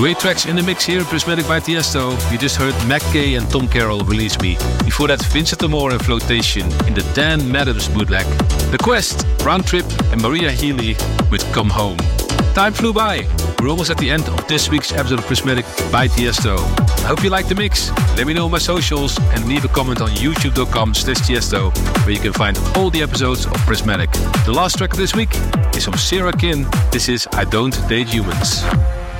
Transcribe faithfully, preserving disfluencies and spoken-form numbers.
Great tracks in the mix here, Prismatic by Tiesto. You just heard Mac Kay and Tom Carroll Release Me. Before that, Vincent Amore and Flotation in the Dan Madams bootleg. The Quest, Round Trip and Maria Healy with Come Home. Time flew by. We're almost at the end of this week's episode of Prismatic by Tiesto. I hope you liked the mix. Let me know on my socials and leave a comment on youtube.com slash Tiesto, where you can find all the episodes of Prismatic. The last track of this week is from Sarah Kin. This is I Don't Date Humans.